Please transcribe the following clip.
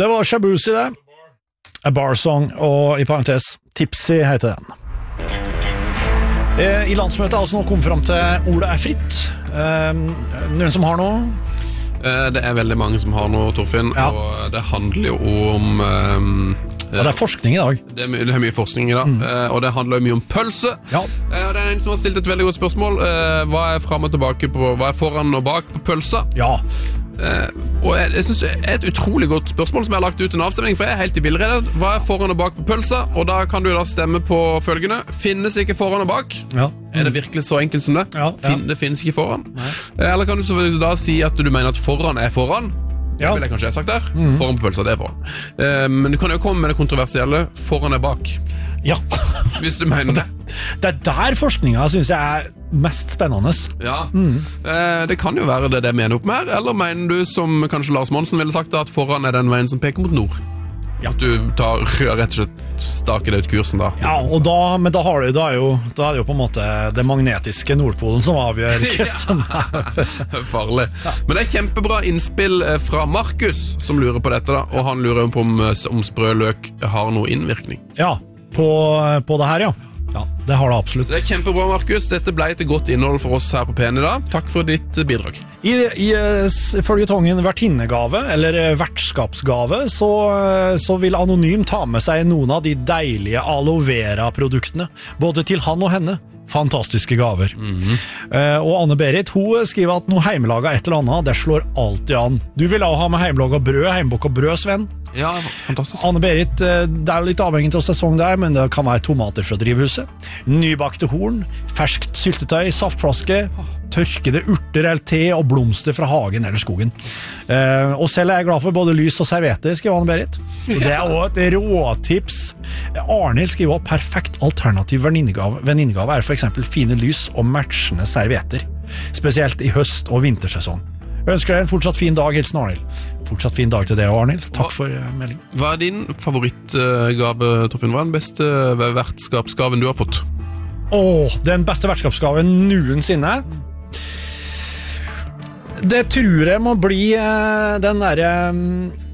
Det var Shabuzi det. A Bar Song, og i parentes, Tipsy heter den. I landsmøtet har altså nå kommet frem til ordet fritt. Noen som har noe? Det veldig mange som har noe, Torfinn, og det handler jo om... det forskning i dag. Det mye forskning i dag, og det handler jo mye om pølse. Det en som har stilt et veldig godt spørsmål. Hva frem og tilbake på, hva foran og bak på pølsa? Ja. Og jeg synes det et utrolig godt spørsmål som jeg har lagt ut en avstemning, for jeg helt i bilredet. Hva foran og bak på pølsa? Og da kan du da stemme på følgende. Finnes ikke foran og bak? Ja. Det virkelig så enkelt som det? Ja. Det finnes ikke foran. Eller kan du så da si at du mener at foran foran? Det vil jeg kanskje ha sagt der. Foran på pølsa, det foran. Men du kan jo komme med det kontroversielle. Foran bak. Ja. Hvis du mener det. Det der forskningen synes jeg mest spennende. Ja. Det kan jo være det mener opp med her. Eller mener du, som kanskje Lars Monsen ville sagt, at foran den veien som peker mot nord? At du tar rett og slett staker det ut kursen da. Ja, og men da er det jo på en måte det magnetiske Nordpolen som avgjør som farlig. Men det kjempebra innspill fra Markus som lurer på dette da, og han lurer på om sprø løk har noe innvirkning. Ja, på det her, ja. Ja, det har det absolutt. Det kjempebra, Markus. Dette ble et godt innhold for oss her på PN i dag. Takk for ditt bidrag. I følgetongen vertinnegave, eller vertskapsgave, så vil Anonym ta med seg noen av de deilige aloe vera-produktene, både til han og henne. Fantastiske gaver. Og Anne-Berit, hun skriver at noe heimelaga et eller annet, det slår alltid an. Du vil også ha med heimelaga brød, heimbakka brød, Sven? Ja, fantastisk. Anne-Berit, det litt avhengig av sesong der, men det kan være tomater fra drivhuset, nybakte horn, ferskt syltetøy, saftflaske, tørkede urter eller te og blomster fra hagen eller skogen. Og selv jeg glad for både lys og servietter, skriver Anne-Berit. Det også et råtips. Arnhild skriver også perfekt alternativ venninnegave for eksempel fine lys og matchende servietter, spesielt i høst- og vintersesong. Jeg ønsker deg en fortsatt fin dag, hilsen Arnhild. Fortsatt fin dag til deg, Arnhild. Takk for melding. Hva din favorittgave, Torfinn? Hva den beste vertskapsgaven du har fått? Den beste vertskapsgaven noensinne? Det tror jeg må bli den der